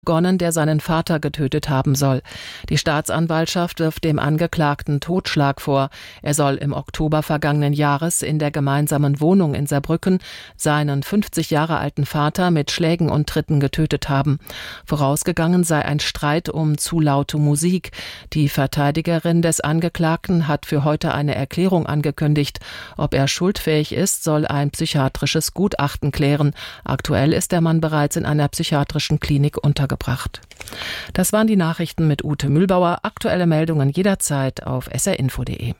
begonnen, der seinen Vater getötet haben soll. Die Staatsanwaltschaft wirft dem Angeklagten Totschlag vor. Er soll im Oktober vergangenen Jahres in der gemeinsamen Wohnung in Saarbrücken seinen 50 Jahre alten Vater mit Schlägen und Tritten getötet haben. Vorausgegangen sei ein Streit um zu laute Musik. Die Verteidigerin des Angeklagten hat für heute eine Erklärung angekündigt. Ob er schuldfähig ist, soll ein psychiatrisches Gutachten klären. Aktuell ist der Mann bereits in einer psychiatrischen Klinik untergebracht. Das waren die Nachrichten mit Ute Mühlbauer. Aktuelle Meldungen jederzeit auf srinfo.de.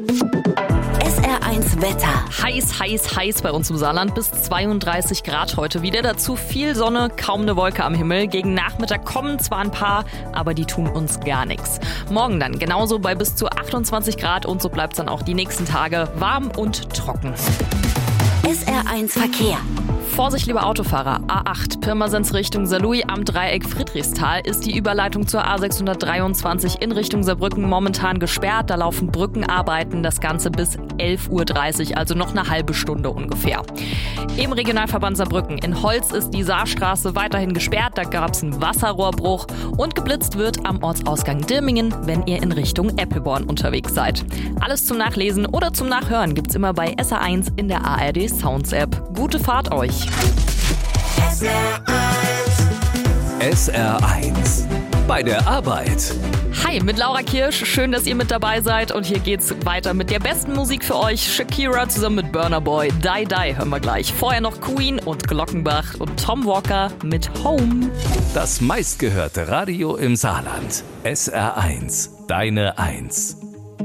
SR1 Wetter. Heiß, heiß, heiß bei uns im Saarland. Bis 32 Grad heute wieder. Dazu viel Sonne, kaum eine Wolke am Himmel. Gegen Nachmittag kommen zwar ein paar, aber die tun uns gar nichts. Morgen dann genauso bei bis zu 28 Grad und so bleibt es dann auch die nächsten Tage warm und trocken. SR1 Verkehr. Vorsicht, liebe Autofahrer. A8 Pirmasens Richtung Saarlouis am Dreieck Friedrichsthal ist die Überleitung zur A623 in Richtung Saarbrücken momentan gesperrt. Da laufen Brückenarbeiten, das Ganze bis 11:30 Uhr, also noch eine halbe Stunde ungefähr. Im Regionalverband Saarbrücken in Holz ist die Saarstraße weiterhin gesperrt. Da gab es einen Wasserrohrbruch und geblitzt wird am Ortsausgang Dirmingen, wenn ihr in Richtung Eppelborn unterwegs seid. Alles zum Nachlesen oder zum Nachhören gibt's immer bei SR1 in der ARD Sounds App. Gute Fahrt euch! SR1 bei der Arbeit. Hi, mit Laura Kirsch. Schön, dass ihr mit dabei seid. Und hier geht's weiter mit der besten Musik für euch. Shakira zusammen mit Burna Boy. Die Die hören wir gleich. Vorher noch Queen und Glockenbach und Tom Walker mit Home. Das meistgehörte Radio im Saarland. SR1, deine Eins.